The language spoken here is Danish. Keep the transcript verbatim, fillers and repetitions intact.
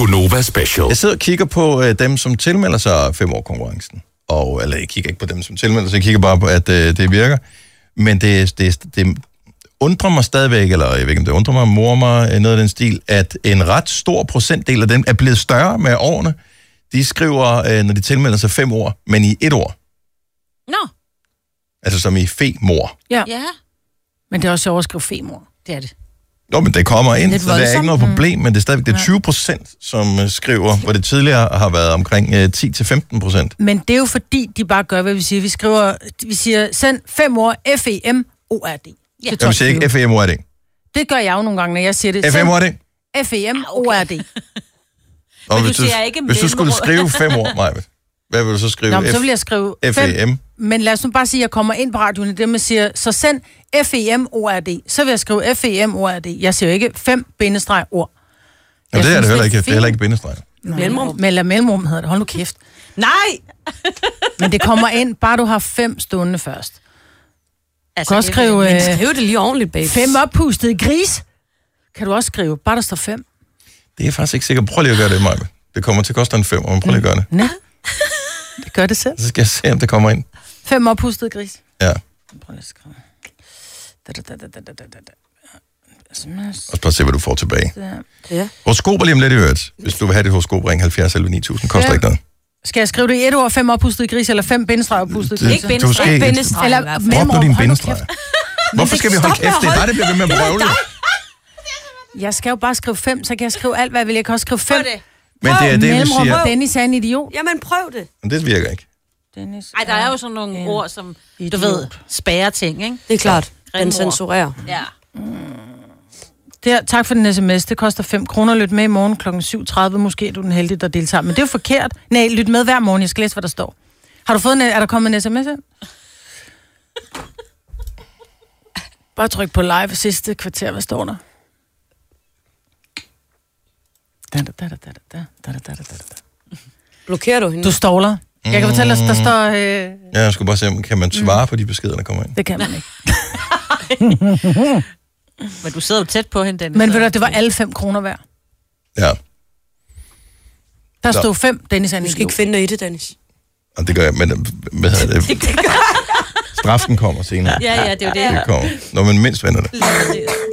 Gunova Special. Jeg sidder og kigger på øh, dem, som tilmelder sig fem år konkurrencen. Og, eller jeg kigger ikke på dem, som tilmelder sig. Jeg kigger bare på, at øh, det virker. Men det, det, det undrer mig stadigvæk, eller jeg ved ikke, om det undrer mig, mor mig, noget af den stil, at en ret stor procentdel af dem er blevet større med årene. De skriver, øh, når de tilmelder sig fem år, men i et år. Nå. No. Altså som i fe-mor. Ja. ja. Men det er også sjovt at skrive fe-mor. Det er det. Nå, men det kommer ind, så det er ikke noget problem, men det er stadigvæk det er tyve procent, som uh, skriver, hvor det tidligere har været omkring uh, ti til femten procent. Men det er jo fordi, de bare gør, hvad vi siger. Vi skriver, vi siger, send fem år F E M O R D. Ja. Jeg vil sige ikke F E M O R D. Det gør jeg jo nogle gange, når jeg siger det. F E M O R D? F E M O R D. Og hvis du, hvis du skulle skrive fem år, Maja, hvad vil du så skrive? Nå, så vil jeg skrive F E M. Men lad os nu bare sige, at jeg kommer ind på radioen, det med siger, så send F E M O R D. Så vil jeg skrive F E M O R D. Jeg siger jo ikke fem bindestreg ord. Jamen, det er det heller ikke. Det er heller ikke bindestreg. Mellemrum. Eller mellemrum hedder det. Hold nu kæft. Nej! Men det kommer ind, bare du har fem stående først. Altså, du kan også skrive... Men skriv det lige ordentligt, baby. Fem oppustede gris. Kan du også skrive, bare der står fem. Det er jeg faktisk ikke sikker. Prøv lige at gøre det, Maja. Det kommer til at koste en fem, men prøv lige at gøre det. Nej. Det gør det selv. Så skal jeg se, om det kommer ind. Fem oppustede gris. Ja. Prøv lige at skrive. Da, da, da, da, da, da, da. Og bare se, hvad du får tilbage. Ja. Horoskoper lige om lidt i øvrigt. Hvis du vil have det horoskop, ring halvfjerds elleve ni tusind. Koster ja. ikke noget. Skal jeg skrive det i et ord, fem oppustede gris, eller fem bindestreg oppustede gris? Ikke bindestreg, ikke bindestreg. Eller mellemrum. Drop nu din bindestreg. Hvorfor skal vi holde kæft? Det er dig, der bliver ved med at prøve. Jeg skal jo bare skrive fem, så kan jeg skrive alt, hvad jeg vil. Jeg kan også skrive fem. Men det er det, vi siger. Dennis er en idiot. Jamen, prøv det. Men det virker ikke. Dennis Ej, der er jo sådan nogle ord, som, idiot. Du ved, spærrer ting, ikke? Det er klart. Den censurerer. Ja. Mm. Det her, tak for den sms. Det koster fem kroner. Lyt med i morgen klokken syv tredive. Måske er du den heldige, der deltager. Men det er jo forkert. Nej, lyt med hver morgen. Jeg skal læse, hvad der står. Har du fået en... Er der kommet en sms ind? Bare tryk på live sidste kvarter. Hvad står der? Blokerer du hende? Du ståler. Jeg kan fortælle dig, der står... Øh... Ja, jeg skulle bare se, kan man svare mm. på de beskeder, der kommer ind? Det kan man ikke. Men du sidder jo tæt på hende, Dennis. Men ved du, det var alle fem kroner værd. Ja. Der stod fem, Dennis er en Du skal ikke finde noget i det, Dennis. Og det gør jeg, men hvad hedder det? Straffen kommer senere. Ja, ja, det er jo det. Det kommer, når man mindst vender det.